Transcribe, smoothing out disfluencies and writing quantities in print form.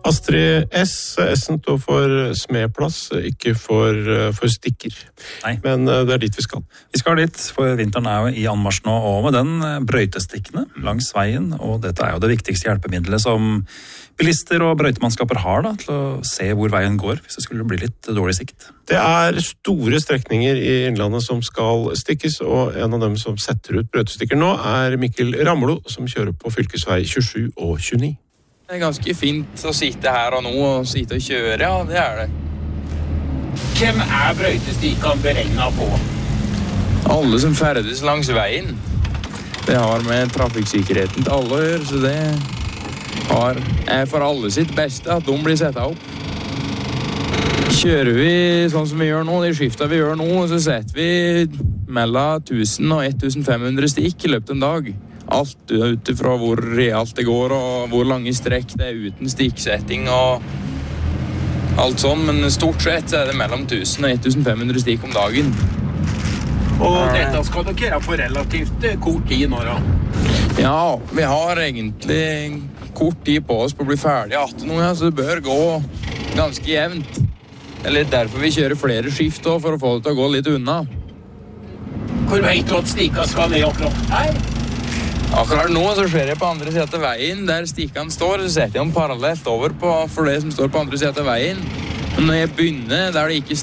Astrid S. S-en står for smedplass, ikke for stikker. Nei. Men det dit vi skal. Vi skal dit, for vinteren jo i anmarsj nå, og med den brøytestikkene langs veien, og dette jo det viktigste hjelpemiddelet som bilister og brøytemannskaper har da, til å se hvor veien går, hvis det skulle bli litt dårlig sikt. Det store strekninger i Innlandet som skal stikkes, og en av dem som setter ut brøytestikker nå Mikkel Ramlo, som kjører på fylkesvei 27 og 29. Det ganske fint å sitte her og nå og sitte og kjøre, ja, det det. Hvem brøytestikkene beregnet på? Alle som ferdes langs veien. Det har med trafikksikkerheten til alle å gjøre, så det for alle sitt beste at de blir settet opp. Kjører vi sånn som vi gjør nå, de skifta vi gjør nå, så setter vi mellom 1000 og 1500 stikk i løpet av en dag. Alt utifra hvor realt det går og hvor lange strekk det uten stikksetting og alt sånn, men stort sett så det mellom 1000 og 1500 stikk om dagen. Og dette skal dere gjøre på relativt kort tid nå da? Ja, vi har egentlig kort tid på oss på å bli ferdig 18 nå, ja, så det bør gå ganske jevnt. Det litt derfor vi kjører flere skift også, for å få det til å gå litt unna. Hvor vet du at stikka skal ned akkurat her? Akkurat nå så ser jeg på andre siden av veien, der stikkene står, så setter jeg dem parallelt over for det som står på andre siden av veien. Men når jeg begynner der det ikke